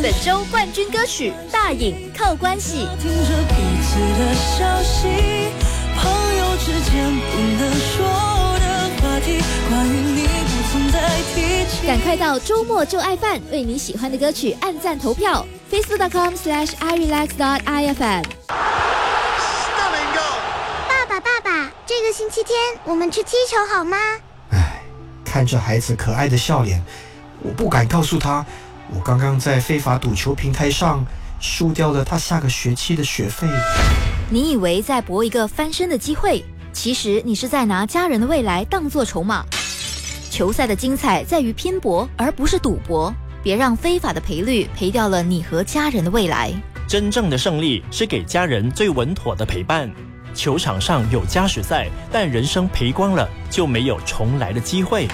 本周冠军歌曲《大隐靠关系》。 听着彼此的消息，朋友之间不能说的话题，关于你不曾再提起。 赶快到周末就爱饭，为你喜欢的歌曲按赞投票 facebook.com/irelax.ifm。 爸爸，这个星期天我们去踢球好吗？ 看着孩子可爱的笑脸，我不敢告诉他，我刚刚在非法赌球平台上输掉了他下个学期的学费。 你以为在搏一个翻身的机会，其实你是在拿家人的未来当作筹码。球赛的精彩在于拼搏，而不是赌博。别让非法的赔率赔掉了你和家人的未来。 真正的胜利是给家人最稳妥的陪伴。球场上有加时赛，但人生赔光了就没有重来的机会。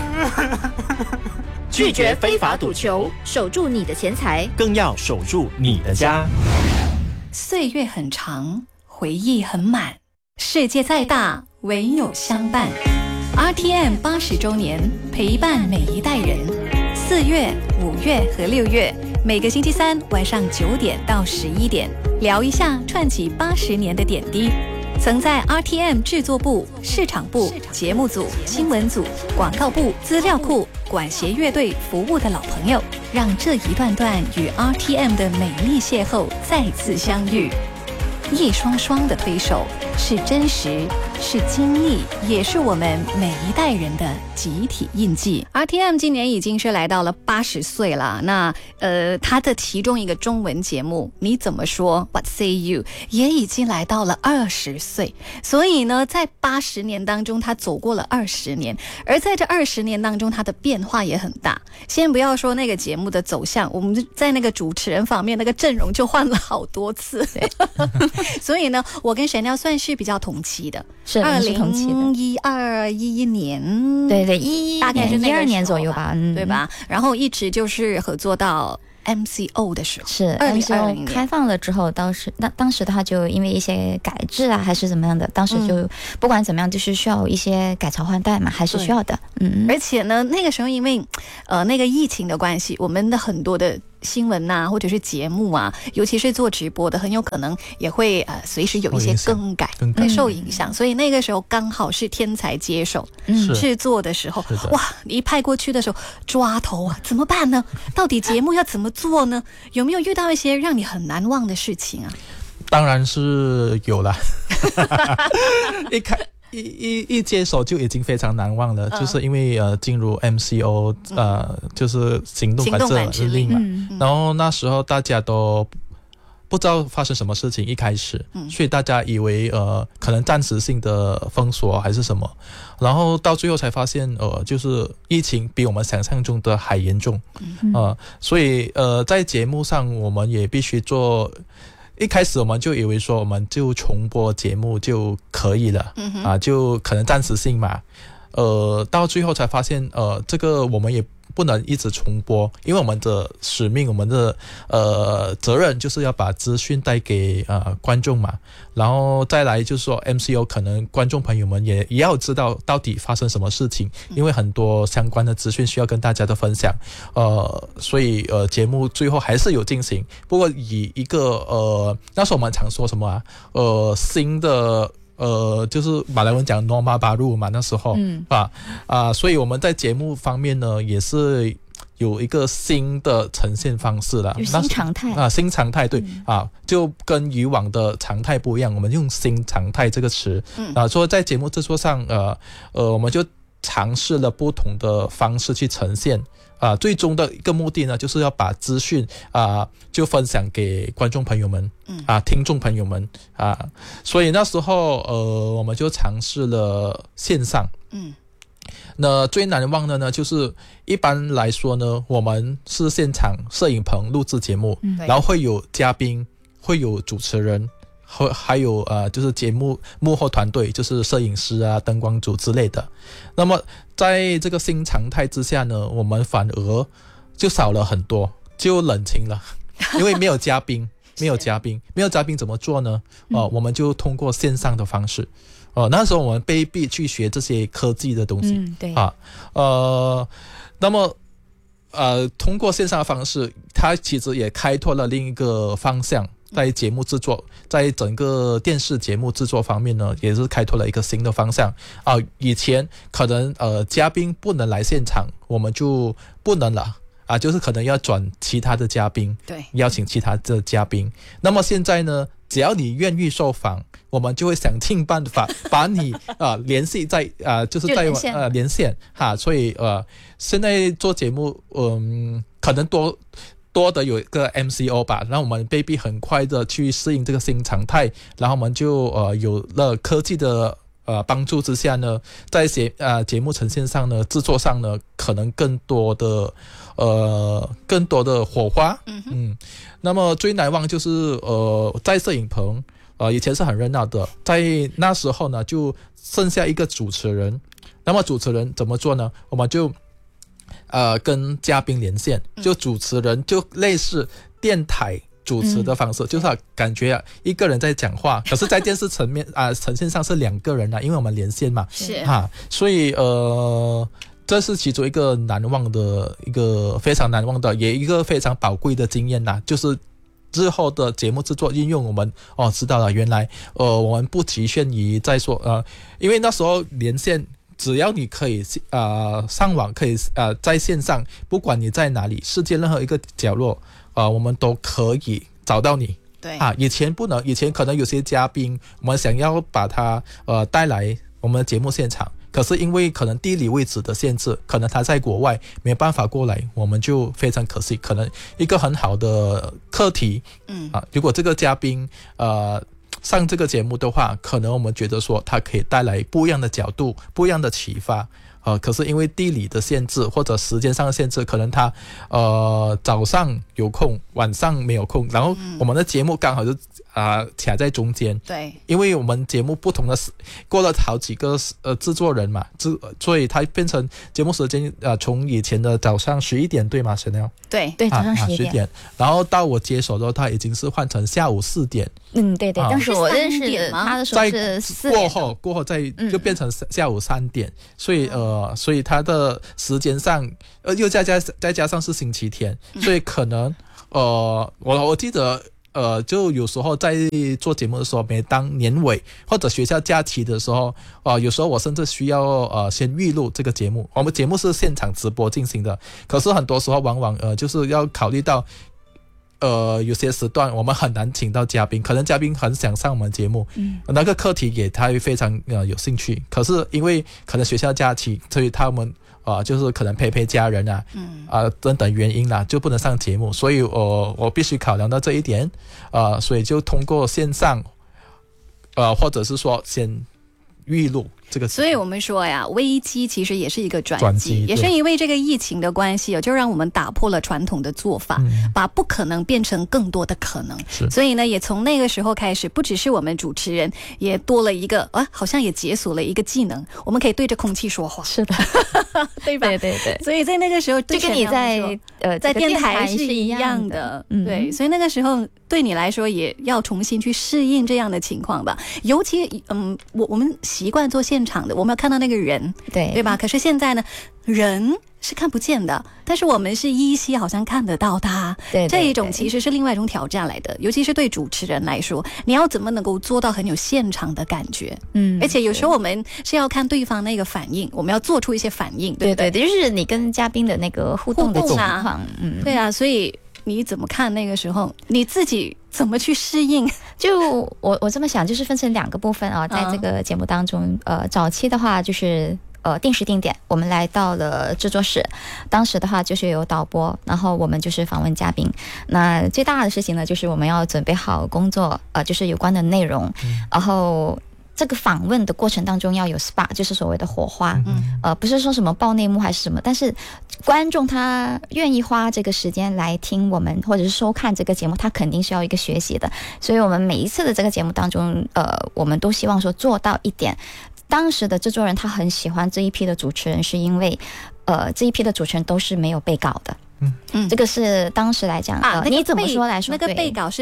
拒绝非法赌球，守住你的钱财， 更要守住你的家。 岁月很长，回忆很满，世界再大，唯有相伴。RTM 80周年，陪伴每一代人。4月、5月和6月，每个星期三晚上9点到11点，聊一下串起80年的点滴。曾在 RTM 制作部、市场部、节目组、新闻组、广告部、资料库、管弦乐队服务的老朋友，让这一段段与 RTM 的美丽邂逅再次相遇。一双双的推手，是真实，是经历，也是我们每一代人的集体印记。RTM 今年已经是来到了80岁了，那它的其中一个中文节目你怎么说 What Say You 也已经来到了20岁，所以呢在80年当中它走过了20年，而在这20年当中它的变化也很大。先不要说那个节目的走向，我们在那个主持人方面那个阵容就换了好多次所以呢我跟Chanel算是比较同期的， 是同期的 2011年， 对大概是 12年左右吧， 对吧？然后一直就是合作到MCO 的时候， 是 2020年开放了之后，当时他就因为一些改制啊还是怎么样的，当时就不管怎么样就是需要一些改朝换代嘛，还是需要的。 而且呢那个时候因为那个疫情的关系，我们的很多的新闻啊或者是节目啊，尤其是做直播的，很有可能也会随时有一些更改会受影响，所以那个时候刚好是天才接手制作的时候，哇，一派过去的时候抓头啊，怎么办呢？到底节目要怎么做呢？有没有遇到一些让你很难忘的事情啊？ 当然是有了一接手就已经非常难忘了，就是因为进入 MCO 就是行动管制令嘛，然后那时候大家都不知道发生什么事情，一开始所以大家以为可能暂时性的封锁还是什么，然后到最后才发现就是疫情比我们想象中的还严重，所以在节目上我们也必须做。一开始我们就以为说我们就重播节目就可以了，就可能暂时性嘛，到最后才发现这个我们也不能一直重播，因为我们的使命，我们的责任就是要把资讯带给观众嘛，然后再来就是说 MCO 可能观众朋友们也要知道到底发生什么事情，因为很多相关的资讯需要跟大家的分享，所以节目最后还是有进行，不过以一个那时候我们常说什么新的就是马来文讲 norma baru 嘛，那时候所以我们在节目方面呢也是有一个新的呈现方式了， 有新常态新常态，对就跟以往的常态不一样，我们用新常态这个词所以在节目制作上我们就尝试了不同的方式去呈现最终的一个目的呢，就是要把资讯就分享给观众朋友们听众朋友们所以那时候我们就尝试了线上那最难忘的呢，就是一般来说呢，我们是现场摄影棚录制节目，然后会有嘉宾，会有主持人，还有就是节目幕后团队，就是摄影师灯光组之类的。那么在这个新常态之下呢，我们反而就少了很多，就冷清了，因为没有嘉宾没有嘉宾怎么做呢？我们就通过线上的方式那时候我们被逼去学这些科技的东西， 对那么通过线上的方式， 它其实也开拓了另一个方向，在节目制作，在整个电视节目制作方面呢，也是开拓了一个新的方向啊。以前可能嘉宾不能来现场，我们就不能了啊，就是可能要转其他的嘉宾， 对， 邀请其他的嘉宾。那么现在呢，只要你愿意受访，我们就会想尽办法把你联系在就是在连线哈。所以现在做节目可能多的有一个 MCO 吧，让我们被逼很快的去适应这个新常态，然后我们就有了科技的帮助之下呢，在节目呈现上呢，制作上呢，可能更多的火花。那么最难忘就是在摄影棚以前是很热闹的，在那时候呢就剩下一个主持人。那么主持人怎么做呢？我们就跟嘉宾连线，就主持人就类似电台主持的方式，就是感觉一个人在讲话，可是在电视层面呈现上是2个人因为我们连线嘛， 是所以这是其中一个非常难忘的，也一个非常宝贵的经验就是之后的节目制作应用，我们知道了原来我们不局限于在说因为那时候连线。只要你可以上网，可以在线上，不管你在哪里，世界任何一个角落我们都可以找到你。 对以前不能，以前可能有些嘉宾我们想要把他带来我们的节目现场，可是因为可能地理位置的限制，可能他在国外没办法过来，我们就非常可惜。可能一个很好的课题如果这个嘉宾上这个节目的话，可能我们觉得说它可以带来不一样的角度，不一样的启发可是因为地理的限制或者时间上的限制，可能他早上有空，晚上没有空，然后我们的节目刚好就卡在中间。 对， 因为我们节目不同的过了好几个制作人嘛，所以它变成节目时间从以前的早上11点对吗 Chanel？ 对，早上11点， 然后到我接手的时候，它已经是换成下午4点。 对，当时我认识他的时候是4点过后就变成下午3点，所以它的时间上又再加上是星期天，所以可能我记得就有时候在做节目的时候，每当年尾或者学校假期的时候有时候我甚至需要先预录这个节目。我们节目是现场直播进行的，可是很多时候往往就是要考虑到有些时段我们很难请到嘉宾，可能嘉宾很想上我们节目，那个课题也他非常有兴趣，可是因为可能学校假期，所以他们就是可能陪家人等等原因就不能上节目，所以我必须考量到这一点所以就通过线上或者是说先预录这个。 所以我们说呀，危机其实也是一个转机，也是因为这个疫情的关系就让我们打破了传统的做法，把不可能变成更多的可能。所以呢，也从那个时候开始，不只是我们主持人，也多了一个好像也解锁了一个技能，我们可以对着空气说话。 是的对吧？对。所以在那个时候就跟你在电台是一样的。 对，所以那个时候对你来说也要重新去适应这样的情况吧。尤其我们习惯做现场的，我们要看到那个人，对吧？可是现在呢，人是看不见的，但是我们是依稀好像看得到他。对，这一种其实是另外一种挑战来的，尤其是对主持人来说，你要怎么能够做到很有现场的感觉？而且有时候我们是要看对方那个反应，我们要做出一些反应。对， 就是你跟嘉宾的那个互动的情况。 对啊，所以你怎么看那个时候？你自己怎么去适应？ 就我这么想，就是分成2个部分在这个节目当中，早期的话就是定时定点，我们来到了制作室，当时的话就是有导播，然后我们就是访问嘉宾。那最大的事情呢，就是我们要准备好工作，就是有关的内容，然后这个访问的过程当中要有 spark， 就是所谓的火花，不是说什么爆内幕还是什么，但是观众他愿意花这个时间来听我们或者是收看这个节目，他肯定是要一个学习的。所以我们每一次的这个节目当中，我们都希望说做到一点。当时的制作人他很喜欢这一批的主持人，是因为这一批的主持人都是没有背稿的。这个是当时来讲，你怎么说来说？ 那个背稿是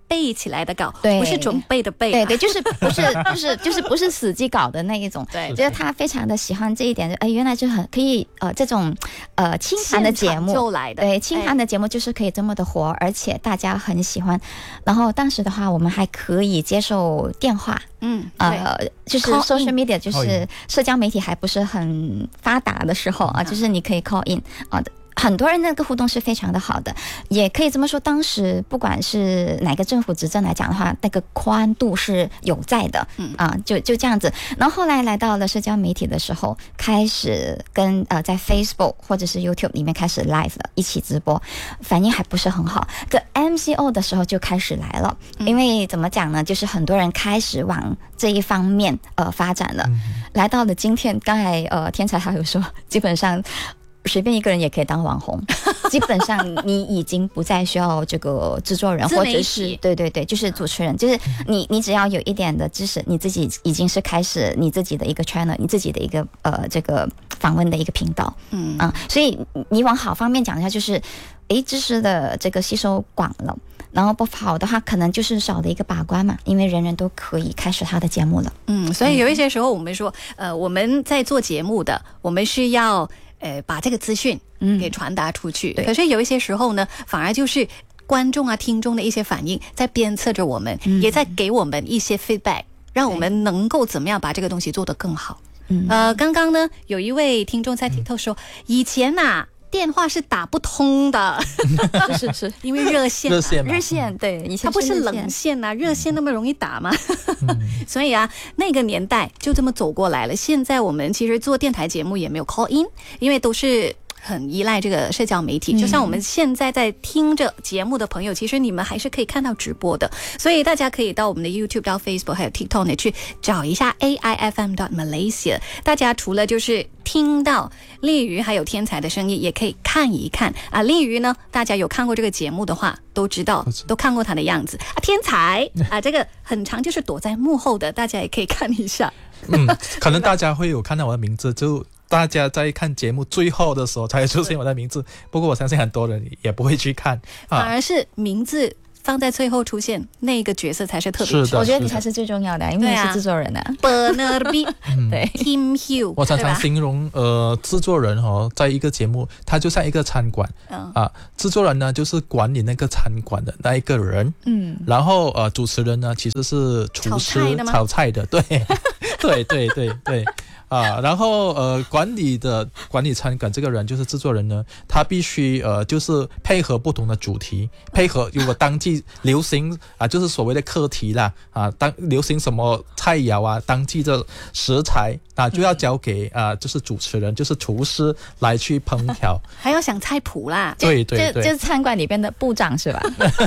背起来的稿， 对， 不是准备的背， 对，就是不是死记稿的那一种。 对， 觉得他非常的喜欢这一点，原来就很可以这种清谈的节目就来的， 对，清谈的节目就是可以这么的活，而且大家很喜欢。然后当时的话，我们还可以接受电话，就是 social media， 就是社交媒体还不是很发达的时候啊，就是你可以 call in 啊。很多人那个互动是非常的好的，也可以这么说，当时不管是哪个政府执政来讲的话，那个宽度是有在的，就这样子。然后后来来到了社交媒体的时候，开始跟在 Facebook 或者是 YouTube 里面开始 live 了，一起直播，反应还不是很好。个 MCO 的时候就开始来了，因为怎么讲呢，就是很多人开始往这一方面发展了，来到了今天。刚才天才还有说，基本上随便一个人也可以当网红，基本上你已经不再需要这个制作人或者是对，就是主持人，就是你只要有一点的知识，你自己已经是开始你自己的一个 channel， 你自己的一个这个访问的一个频道，所以你往好方面讲一下，就是知识的这个吸收广了。然后不好的话，可能就是少了一个把关嘛，因为人人都可以开始他的节目了。 所以有一些时候我们说，我们在做节目的，我们是要把这个资讯给传达出去。可是有一些时候呢，反而就是观众啊、听众的一些反应，在鞭策着我们，也在给我们一些 feedback， 让我们能够怎么样把这个东西做得更好。刚刚呢，有一位听众在 TikTok 说，以前电话是打不通的， 是因为热线对，以前它不是冷线热线那么容易打吗？所以那个年代就这么走过来了。现在我们其实做电台节目也没有 call in， 因为都是很依赖这个社交媒体，就像我们现在在听着节目的朋友，其实你们还是可以看到直播的，所以大家可以到我们的 YouTube、到 Facebook 还有 TikTok 呢去找一下 AIFM.Malaysia。大家除了就是听到丽瑜还有天才的声音，也可以看一看丽瑜呢，大家有看过这个节目的话都知道，都看过他的样子天才这个很常就是躲在幕后的，大家也可以看一下。 可能大家会有看到我的名字，就大家在看节目最后的时候才会出现我的名字，不过我相信很多人也不会去看， 反而是名字放在最后出现，那个角色才是特别我觉得你才是最重要的，因为你是制作人 Bernard对 Tim Hill。 我常常形容制作人在一个节目他就像一个餐馆制作人呢就是管理那个餐馆的那一个人，然后主持人呢其实是厨师炒菜的，对对然后管理餐馆这个人就是制作人呢，他必须就是配合不同的主题，配合如果当季流行就是所谓的课题啦当流行什么菜肴当季的食材就要交给就是主持人就是厨师来去烹调， 还要想菜谱啦， 对， 就是餐馆里边的部长是吧？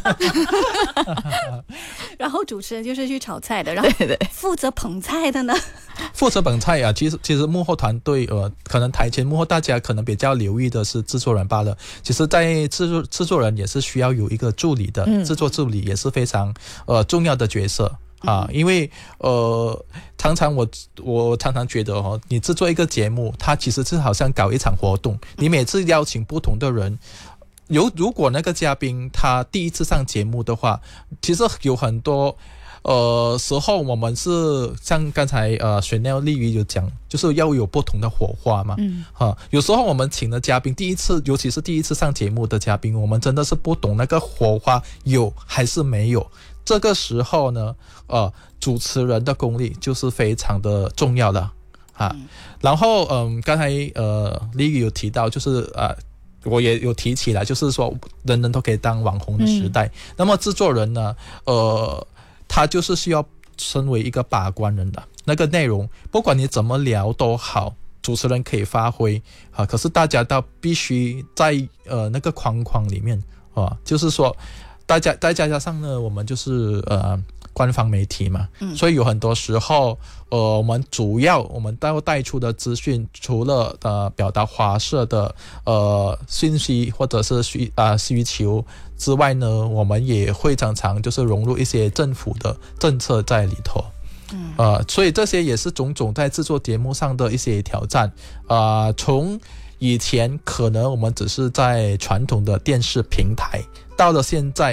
然后主持人就是去炒菜的，然后负责捧菜的呢， 负责捧菜其实幕后团队可能台前幕后大家可能比较留意的是制作人罢了，其实在制作人也是需要有一个助理的，制作助理也是非常重要的角色因为常常我常常觉得你制作一个节目，它其实是好像搞一场活动，你每次邀请不同的人，如果那个嘉宾他第一次上节目的话，其实有很多时候我们是像刚才Chanel丽瑜有讲，就是要有不同的火花嘛。有时候我们请的嘉宾尤其是第一次上节目的嘉宾，我们真的是不懂那个火花有还是没有。这个时候呢主持人的功力就是非常的重要的然后刚才丽瑜有提到就是我也有提起来，就是说人人都可以当网红的时代，那么制作人呢他就是需要身为一个把关人的那个内容，不管你怎么聊都好，主持人可以发挥可是大家都必须在那个框里面就是说大家再加上呢，我们就是官方媒体嘛，所以有很多时候我们要带出的资讯，除了表达华社的信息或者是需求之外呢，我们也会常常就是融入一些政府的政策在里头。所以这些也是种种在制作节目上的一些挑战从以前可能我们只是在传统的电视平台，到了现在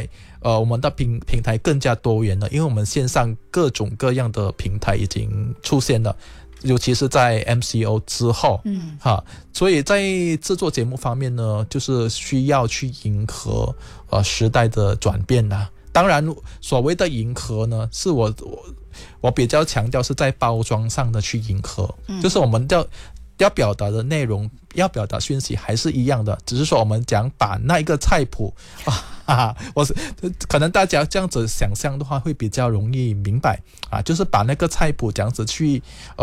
我们的平台更加多元了，因为我们线上各种各样的平台已经出现了，尤其是在 MCO 之后，所以在制作节目方面呢，就是需要去迎合时代的转变啦。当然，所谓的迎合呢，是我比较强调是在包装上的去迎合，就是我们要表达的内容，要表达讯息还是一样的，只是说我们讲把那一个菜谱可能大家这样子想象的话会比较容易明白就是把那个菜谱这样子去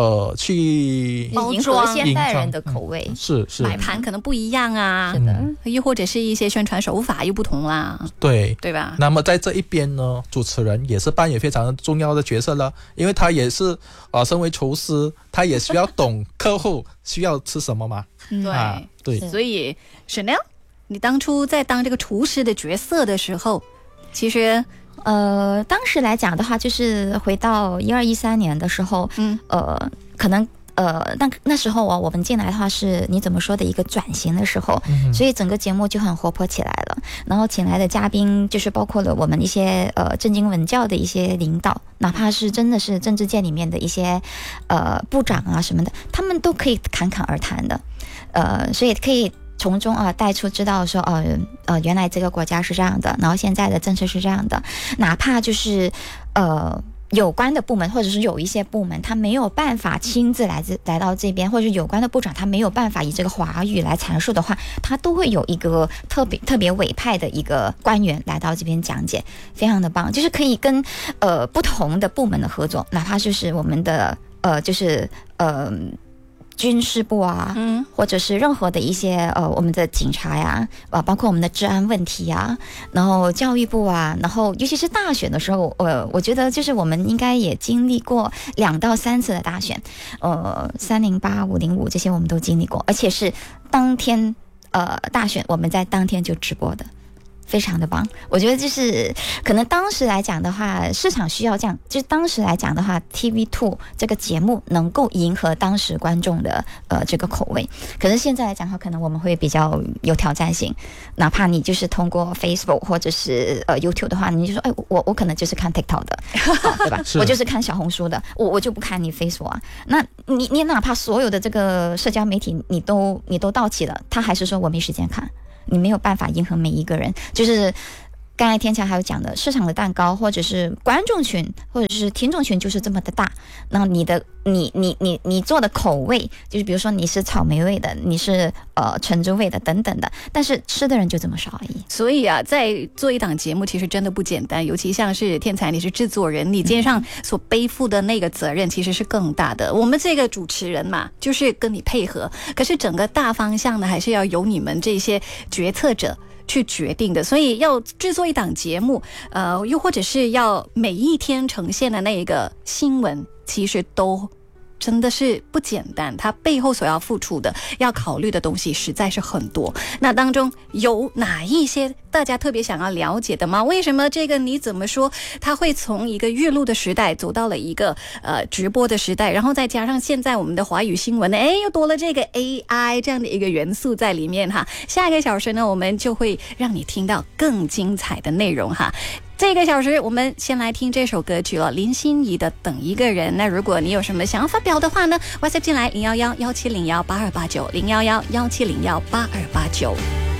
迎合现代人的口味， 是摆盘可能不一样啊，是的，又或者是一些宣传手法又不同啦，对吧？ 那么在这一边呢，主持人也是扮演非常重要的角色了，因为他也是身为厨师，他也需要懂客户需要吃什么嘛。对， 所以 Chanel， 你当初在当这个厨师的角色的时候，其实当时来讲的话，就是回到12、13年的时候，可能那时候我们进来的话是你怎么说的一个转型的时候，所以整个节目就很活泼起来了。然后请来的嘉宾就是包括了我们一些正经文教的一些领导，哪怕是真的是政治界里面的一些部长啊什么的，他们都可以侃侃而谈的，所以可以从中带出知道说原来这个国家是这样的，然后现在的政策是这样的，哪怕就是有关的部门或者是有一些部门他没有办法亲自来到这边，或者是有关的部长他没有办法以这个华语来阐述的话，他都会有一个特别委派的一个官员来到这边讲解，非常的棒，就是可以跟不同的部门的合作，哪怕就是我们的军事部或者是任何的一些我们的警察呀，包括我们的治安问题啊，然后教育部然后尤其是大选的时候，我觉得就是我们应该也经历过2到3次的大选，308、505这些我们都经历过，而且是当天大选我们在当天就直播的。非常的棒，我觉得就是可能当时来讲的话，市场需要这样，就是当时来讲的话 ，TV2 这个节目能够迎合当时观众的这个口味。可是现在来讲的话，可能我们会比较有挑战性，哪怕你就是通过 Facebook 或者是YouTube 的话，你就说，我可能就是看 TikTok 的，对吧？我就是看小红书的，我就不看你 Facebook 那你哪怕所有的这个社交媒体你都到齐了，他还是说我没时间看。你没有办法迎合每一个人，就是刚才天强还有讲的，市场的蛋糕或者是观众群或者是听众群就是这么的大，那你做的口味，就是比如说你是草莓味的，你是橙汁味的等等的，但是吃的人就这么少而已。 所以在做一档节目其实真的不简单，尤其像是天才你是制作人，你肩上所背负的那个责任其实是更大的。我们这个主持人嘛，就是跟你配合，可是整个大方向呢，还是要由你们这些决策者去决定的。所以要制作一档节目又或者是要每一天呈现的那个新闻，其实都真的是不简单，它背后所要付出的要考虑的东西实在是很多。那当中有哪一些大家特别想要了解的吗？为什么这个你怎么说它会从一个预录的时代走到了一个直播的时代，然后再加上现在我们的华语新闻呢，又多了这个 AI 这样的一个元素在里面哈。下一个小时呢，我们就会让你听到更精彩的内容哈。这个小时我们先来听这首歌曲了，林心怡的《等一个人》。那如果你有什么想要发表的话呢， WhatsApp 进来011-1701-8289 011-1701-8289。